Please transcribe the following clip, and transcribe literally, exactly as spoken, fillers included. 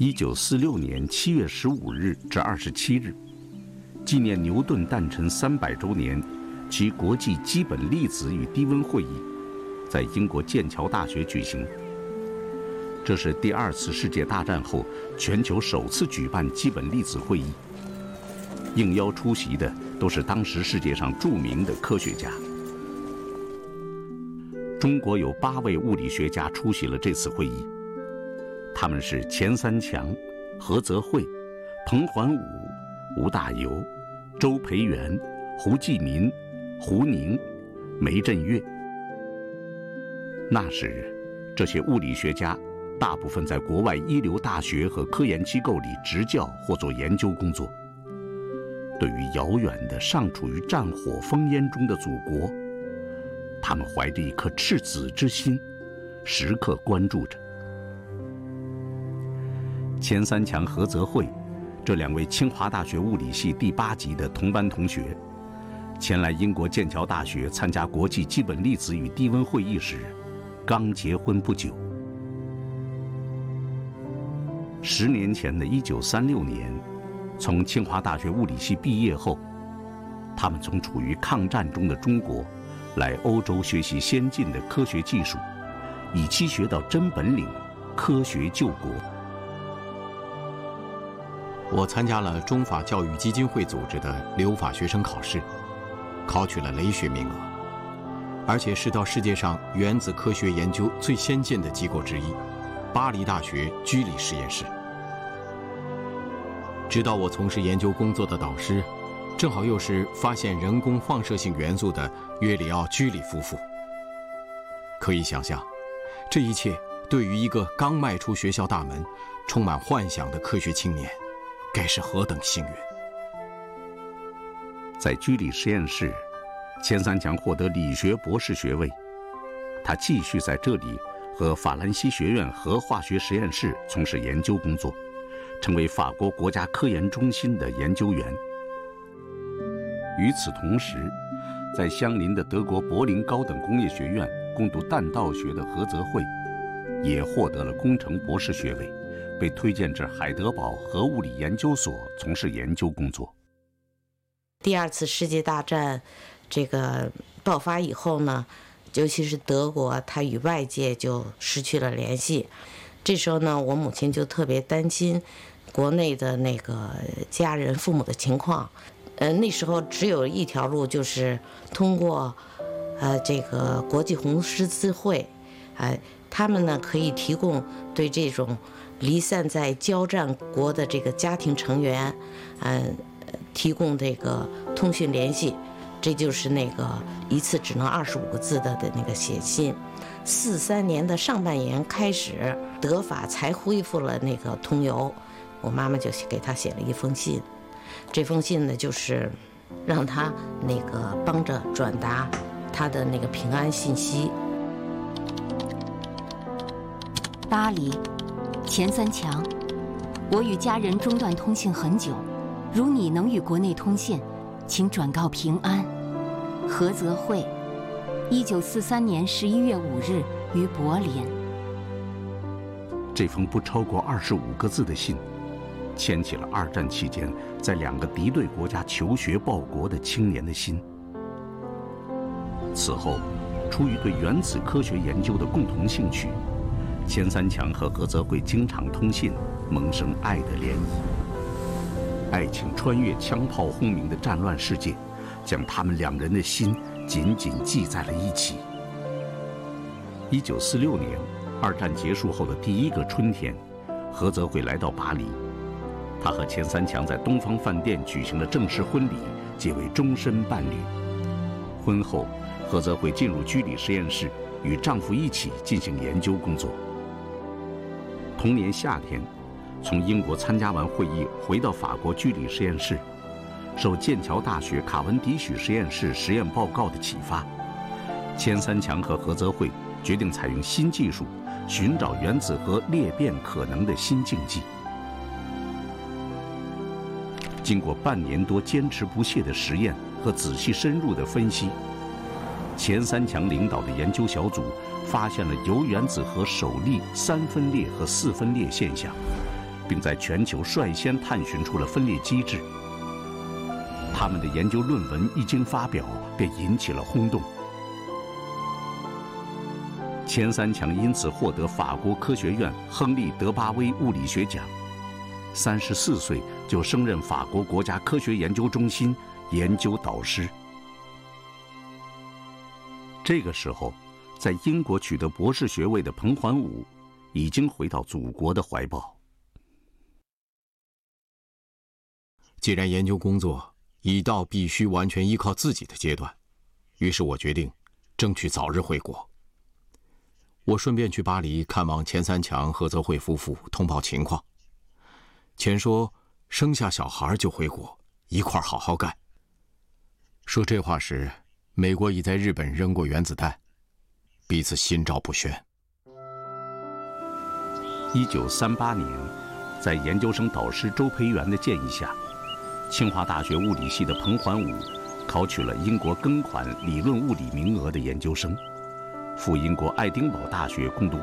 一九四六年七月十五日至二十七日，纪念牛顿诞辰三百周年，其国际基本粒子与低温会议在英国剑桥大学举行。这是第二次世界大战后全球首次举办基本粒子会议，应邀出席的都是当时世界上著名的科学家。中国有八位物理学家出席了这次会议，他们是钱三强、何泽慧、彭桓武、吴大猷、周培源、胡继民、胡宁、梅振岳。那时，这些物理学家大部分在国外一流大学和科研机构里执教或做研究工作。对于遥远的尚处于战火烽烟中的祖国，他们怀着一颗赤子之心，时刻关注着。钱三强、何泽慧这两位清华大学物理系第八级的同班同学，前来英国剑桥大学参加国际基本粒子与低温会议时，刚结婚不久。十年前的一九三六年，从清华大学物理系毕业后，他们从处于抗战中的中国来欧洲学习先进的科学技术，以期学到真本领，科学救国。 我参加了中法教育基金会组织的留法学生考试，考取了雷学名额，而且是到世界上原子科学研究最先进的机构之一——巴黎大学居里实验室。指导我从事研究工作的导师，正好又是发现人工放射性元素的约里奥·居里夫妇。可以想象，这一切对于一个刚迈出学校大门、充满幻想的科学青年，该是何等幸运！ 在居里实验室，钱三强获得理学博士学位，他继续在这里和法兰西学院核化学实验室从事研究工作，成为法国国家科研中心的研究员。与此同时，在相邻的德国柏林高等工业学院攻读弹道学的何泽慧，也获得了工程博士学位，被推荐至海德堡核物理研究所从事研究工作。 第二次世界大战这个爆发以后呢，尤其是德国，它与外界就失去了联系。这时候呢，我母亲就特别担心国内的那个家人、父母的情况。呃，那时候只有一条路，就是通过呃这个国际红十字会，呃，他们呢可以提供对这种离散在交战国的这个家庭成员，嗯、呃，提供这个通讯联系。这就是那个一次只能二十五个字的的那个写信。四三年的上半年开始，德法才恢复了那个通邮，我妈妈就给他写了一封信。这封信呢，就是让他那个帮着转达他的那个平安信息。 巴黎，钱三强，我与家人中断通信很久，如你能与国内通信，请转告平安。何泽慧，一九四三年十一月五日于柏林。 这封不超过二十五个字的信，牵起了二战期间在两个敌对国家求学报国的青年的心。此后，出于对原子科学研究的共同兴趣，钱三强和何泽慧经常通信，萌生爱的涟漪。爱情穿越枪炮轰鸣的战乱世界，将他们两人的心紧紧系在了一起。一九四六年，二战结束后的第一个春天，何泽慧来到巴黎，他和钱三强在东方饭店举行了正式婚礼，结为终身伴侣。婚后，何泽慧进入居里实验室，与丈夫一起进行研究工作。同年夏天，从英国参加完会议，回到法国居里实验室，受剑桥大学卡文迪许实验室实验报告的启发，钱三强和何泽慧决定采用新技术，寻找原子核裂变可能的新境界。经过半年多坚持不懈的实验和仔细深入的分析，钱三强领导的研究小组发现了铀原子核首例三分裂和四分裂现象， 并在全球率先探寻出了分裂机制。他们的研究论文一经发表，便引起了轰动。钱三强因此获得法国科学院亨利·德巴威物理学奖。三十四岁就升任法国国家科学研究中心研究导师。这个时候，在英国取得博士学位的彭桓武，已经回到祖国的怀抱。 既然研究工作已到必须完全依靠自己的阶段，于是我决定争取早日回国。我顺便去巴黎看望钱三强、何泽慧夫妇，通报情况。钱说生下小孩就回国，一块儿好好干。说这话时，美国已在日本扔过原子弹，彼此心照不宣。 一九三八年，在研究生导师周培源的建议下，清华大学物理系的彭桓武考取了英国庚款理论物理名额的研究生，赴英国爱丁堡大学攻读